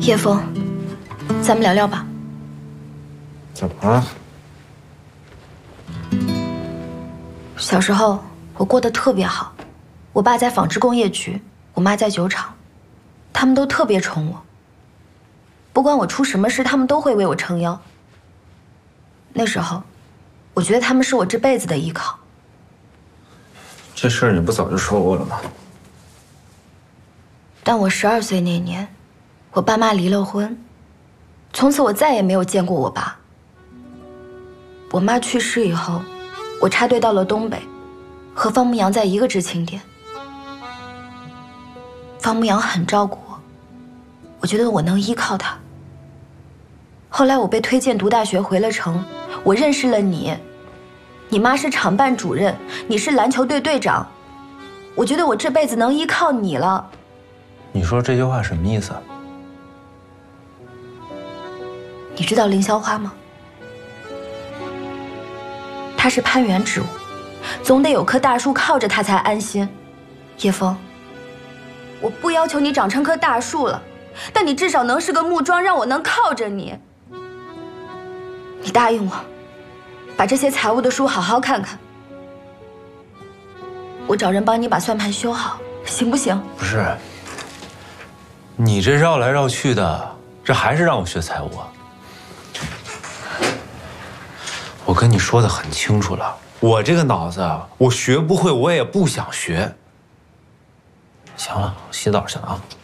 叶枫，咱们聊聊吧。 怎么了？ 小时候我过得特别好，我爸在纺织工业局，我妈在酒厂，他们都特别宠我。不管我出什么事，他们都会为我撑腰。那时候，我觉得他们是我这辈子的依靠。 这事儿你不早就说过了吗？ 但我12岁那年，我爸妈离了婚，从此我再也没有见过我爸。我妈去世以后，我插队到了东北，和方牧阳在一个知青店。方牧阳很照顾我，我觉得我能依靠他。后来我被推荐读大学回了城，我认识了你，你妈是厂办主任，你是篮球队队长，我觉得我这辈子能依靠你了。 你说这句话什么意思？ 你知道凌霄花吗？它是攀援植物，总得有棵大树靠着它才安心。叶枫，我不要求你长成棵大树了，但你至少能是个木桩，让我能靠着你。你答应我，把这些财务的书好好看看，我找人帮你把算盘修好，行不行？ 不是，你这绕来绕去的，这还是让我学财务啊？我跟你说的很清楚了，我这个脑子啊，我学不会，我也不想学。行了，洗澡去了啊。